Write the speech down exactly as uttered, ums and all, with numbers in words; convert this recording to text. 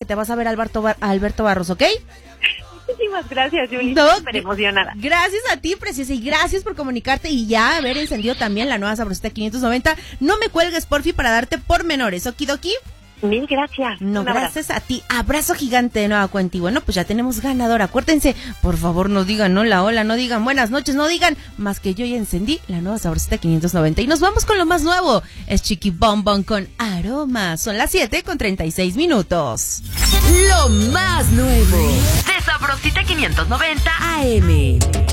te vas a ver a Alberto, Bar- a Alberto Barros, ¿ok? Muchísimas gracias, Julie. No, Súper emocionada. Gracias a ti, preciosa, y gracias por comunicarte y ya haber encendido también la nueva Sabrosita quinientos noventa. No me cuelgues, porfi, para darte pormenores, ¿okidoki? Mil gracias. No, gracias a ti. Abrazo gigante de nueva cuenta. Y bueno, pues ya tenemos ganadora. Acuérdense, por favor, no digan hola, hola, no digan buenas noches, no digan más que yo ya encendí la nueva Sabrosita quinientos noventa. Y nos vamos con lo más nuevo. Es Chiqui Bombón con Aroma. Son las siete con treinta y seis minutos. Lo más nuevo de Sabrosita quinientos noventa A M.